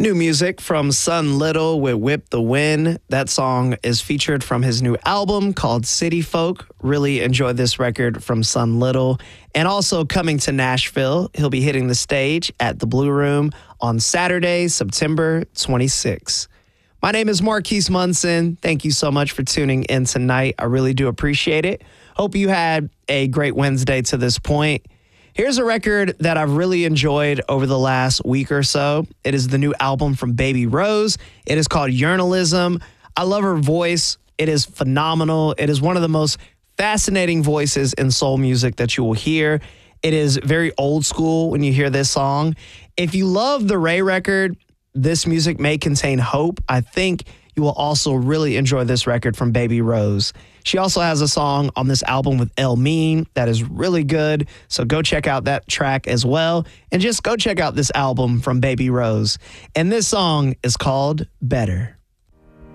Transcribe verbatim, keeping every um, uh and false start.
New music from Sun Little with Whip the Wind. That song is featured from his new album called City Folk. Really enjoyed this record from Sun Little. And also coming to Nashville, he'll be hitting the stage at the Blue Room on Saturday, September twenty-sixth. My name is Marquise Munson. Thank you so much for tuning in tonight. I really do appreciate it. Hope you had a great Wednesday to this point. Here's a record that I've really enjoyed over the last week or so. It is the new album from Baby Rose. It is called Journalism. I love her voice. It is phenomenal. It is one of the most fascinating voices in soul music that you will hear. It is very old school when you hear this song. If you love the Ray record, this music may contain hope. I think you will also really enjoy this record from Baby Rose. She also has a song on this album with El Mean that is really good. So go check out that track as well. And just go check out this album from Baby Rose. And this song is called Better.